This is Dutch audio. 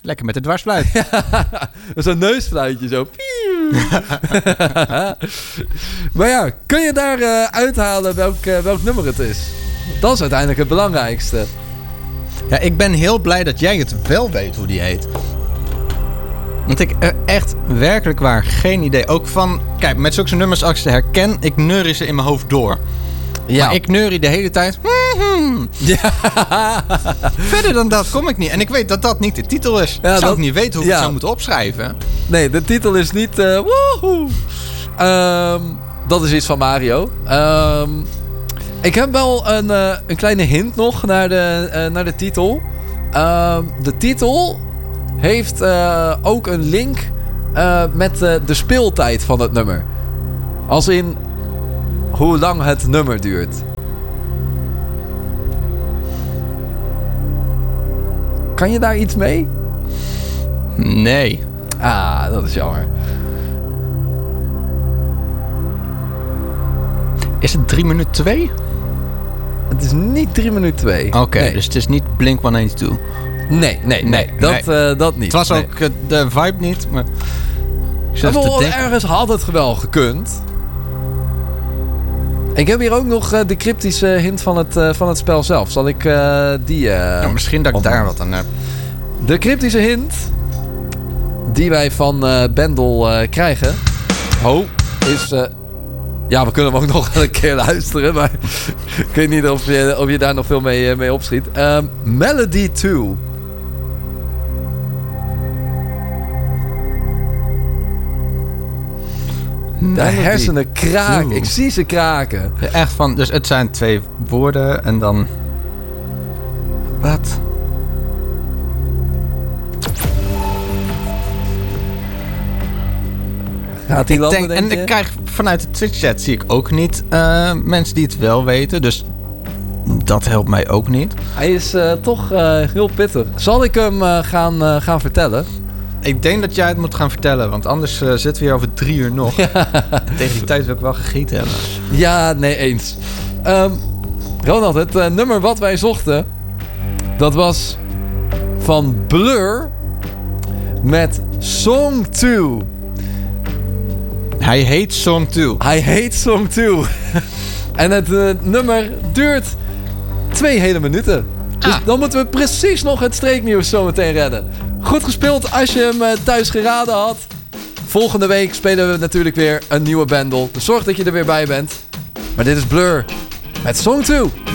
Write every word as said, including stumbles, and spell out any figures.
Lekker met de dwarsfluit. Zo'n neusfluitje zo. Maar ja, kun je daar uh, uithalen welk, uh, welk nummer het is? Dat is uiteindelijk het belangrijkste. Ja, ik ben heel blij dat jij het wel weet hoe die heet. Want ik uh, echt werkelijk waar geen idee. Ook van, kijk, met zulke nummers als ik ze herken, ik neurie ze in mijn hoofd door. Ja. Maar ik neurie de hele tijd. Mm-hmm. Ja. Verder dan dat kom ik niet. En ik weet dat dat niet de titel is. Ja, ik zou dat, ook niet weten hoe ik ja. het zou moeten opschrijven. Nee, de titel is niet... Uh, woehoe. Um, dat is iets van Mario. Um, ik heb wel een, uh, een kleine hint nog naar de, uh, naar de titel. Um, de titel heeft uh, ook een link uh, met uh, de speeltijd van het nummer. Als in... hoe lang het nummer duurt. Kan je daar iets mee? Nee. Ah, dat is jammer. Is het drie minuten twee? Het is niet drie minuten twee. Oké, okay, nee. Dus het is niet Blink honderdtweeënentwintig. Nee, nee, nee. nee dat, nee. Uh, dat niet. Het was nee. ook uh, de vibe niet, maar... Wel, ergens had het wel gekund. Ik heb hier ook nog uh, de cryptische hint van het, uh, van het spel zelf. Zal ik uh, die... Uh, ja, misschien dat ik daar wat aan heb. De cryptische hint die wij van uh, Bendel uh, krijgen... Oh, is... Uh, ja, we kunnen hem ook nog een keer luisteren. Maar ik weet niet of je, of je daar nog veel mee, uh, mee opschiet. Uh, Melody twee. De hersenen kraken. Ik zie ze kraken. Ja, echt van... Dus het zijn twee woorden en dan... Wat? Gaat die landen, ik denk, denk en je? ik krijg vanuit de Twitch-chat zie ik ook niet uh, mensen die het wel weten. Dus dat helpt mij ook niet. Hij is uh, toch uh, heel pittig. Zal ik hem uh, gaan, uh, gaan vertellen? Ik denk dat jij het moet gaan vertellen, want anders uh, zitten we hier over drie uur nog. Ja. Tegen die tijd wil ik wel gegeten hebben. Ja, nee, eens. Um, Ronald, het uh, nummer wat wij zochten, dat was van Blur met Song twee. Hij heet Song twee. Hij heet Song twee. En het uh, nummer duurt twee hele minuten. Dus ah. dan moeten we precies nog het streeknieuws zometeen redden. Goed gespeeld als je hem uh, thuis geraden had. Volgende week spelen we natuurlijk weer een nieuwe bundle. Dus zorg dat je er weer bij bent. Maar dit is Blur met Song twee.